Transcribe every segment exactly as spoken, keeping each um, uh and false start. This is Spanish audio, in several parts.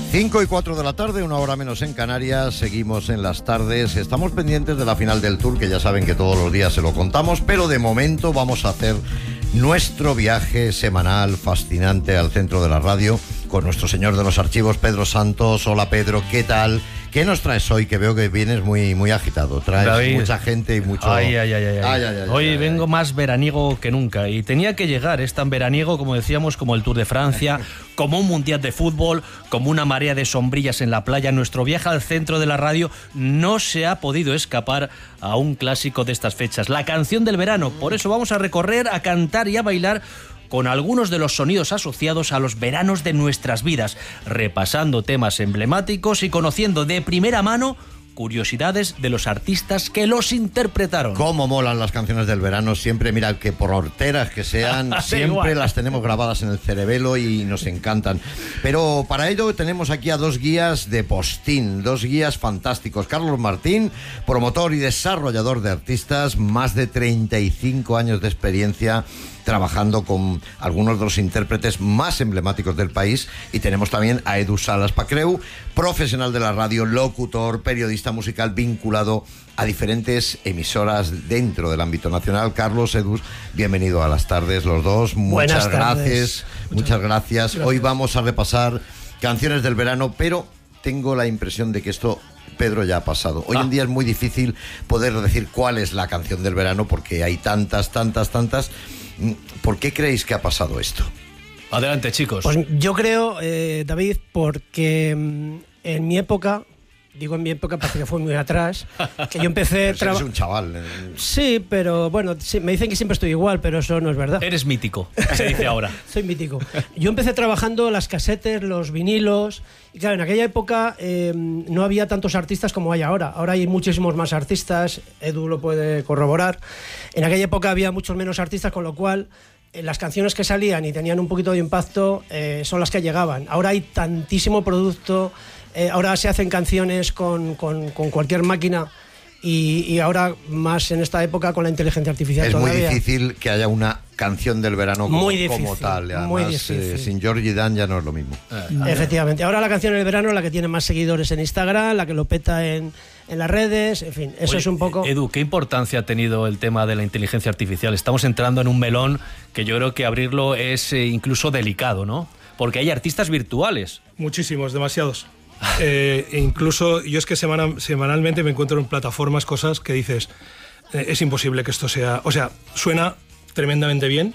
cinco y cuatro de la tarde, una hora menos en Canarias, seguimos en las tardes, estamos pendientes de la final del Tour, que ya saben que todos los días se lo contamos, pero de momento vamos a hacer nuestro viaje semanal fascinante al centro de la radio con nuestro señor de los archivos, Pedro Santos. Hola Pedro, ¿qué tal? ¿Qué nos traes hoy? Que veo que vienes muy, muy agitado. Traes David, mucha gente y mucho... Ay, ay, ay, ay. ay, ay, ay hoy ay, vengo ay. más veraniego que nunca. Y tenía que llegar. Es tan veraniego, como decíamos, como el Tour de Francia, como un mundial de fútbol, como una marea de sombrillas en la playa. Nuestro viaje al centro de la radio no se ha podido escapar a un clásico de estas fechas. La canción del verano. Por eso vamos a recorrer, a cantar y a bailar con algunos de los sonidos asociados a los veranos de nuestras vidas, repasando temas emblemáticos y conociendo de primera mano curiosidades de los artistas que los interpretaron. Cómo molan las canciones del verano, siempre, mira, que por horteras que sean, siempre igual. Las tenemos grabadas en el cerebelo y nos encantan. Pero para ello tenemos aquí a dos guías de postín, dos guías fantásticos. Carlos Martín, promotor y desarrollador de artistas, más de treinta y cinco años de experiencia trabajando con algunos de los intérpretes más emblemáticos del país. Y tenemos también a Edu Salas Pacreu, profesional de la radio, locutor, periodista musical vinculado a diferentes emisoras dentro del ámbito nacional. Carlos, Edu, bienvenido a las tardes los dos. Muchas gracias, muchas gracias. Hoy vamos a repasar canciones del verano, pero tengo la impresión de que esto, Pedro, ya ha pasado. Hoy ah. en día es muy difícil poder decir cuál es la canción del verano porque hay tantas, tantas, tantas. ¿Por qué creéis que ha pasado esto? Adelante, chicos. Pues yo creo, eh, David, porque en mi época, digo en mi época porque fue muy atrás, que yo empecé... Pero eres un chaval. Eh. Sí, pero bueno, sí, me dicen que siempre estoy igual, pero eso no es verdad. Eres mítico, se dice ahora. Soy mítico. Yo empecé trabajando las casetes, los vinilos, y claro, en aquella época eh, no había tantos artistas como hay ahora. Ahora hay muchísimos más artistas, Edu lo puede corroborar. En aquella época había muchos menos artistas, con lo cual eh, las canciones que salían y tenían un poquito de impacto eh, son las que llegaban. Ahora hay tantísimo producto, eh, ahora se hacen canciones con, con, con cualquier máquina. Y, y ahora más en esta época con la inteligencia artificial es todavía. muy difícil que haya una canción del verano como, muy difícil, como tal. Además, muy difícil. Eh, sin Georgie Dan ya no es lo mismo. Eh, Efectivamente. Ahora la canción del verano es la que tiene más seguidores en Instagram, la que lo peta en, en las redes, en fin, eso Oye, es un poco... Edu, ¿qué importancia ha tenido el tema de la inteligencia artificial? Estamos entrando en un melón que yo creo que abrirlo es eh, incluso delicado, ¿no? Porque hay artistas virtuales. Muchísimos, demasiados. Eh, incluso yo es que semana, semanalmente me encuentro en plataformas cosas que dices eh, es imposible que esto sea, o sea, suena tremendamente bien,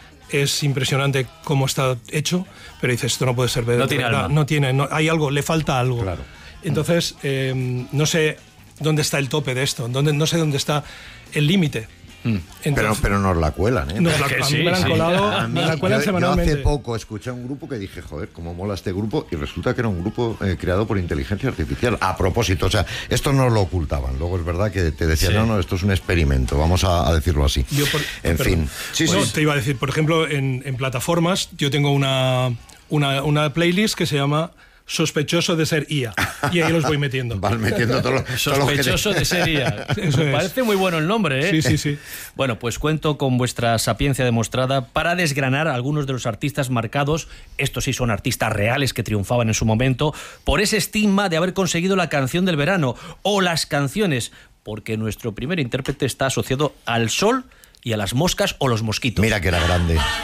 es impresionante cómo está hecho, pero dices esto no puede ser verdad, no tiene alma. no tiene, no, hay algo, le falta algo. Claro. Entonces eh, no sé dónde está el tope de esto, dónde, no sé dónde está el límite. Entonces, pero, pero nos la cuelan, ¿eh? Nos la, a mí sí, me la han colado, sí. me la cuelan yo, semanalmente. Yo hace poco escuché un grupo que dije, joder, cómo mola este grupo, y resulta que era un grupo eh, creado por inteligencia artificial. A propósito, o sea, esto no lo ocultaban. Luego es verdad que te decían, sí. no, no, esto es un experimento, vamos a, a decirlo así. Yo por, en perdón, fin. Sí, pues, sí. Te iba a decir, por ejemplo, en, en plataformas, yo tengo una, una, una playlist que se llama Sospechoso de ser I A, y ahí los voy metiendo. Van metiendo todos los... Sospechoso de ser I A. Eso Me es. Parece muy bueno el nombre, ¿eh? Sí, sí, sí. Bueno, pues cuento con vuestra sapiencia demostrada para desgranar a algunos de los artistas marcados, estos sí son artistas reales que triunfaban en su momento, por ese estigma de haber conseguido la canción del verano, o las canciones, porque nuestro primer intérprete está asociado al sol y a las moscas o los mosquitos. Mira que era grande.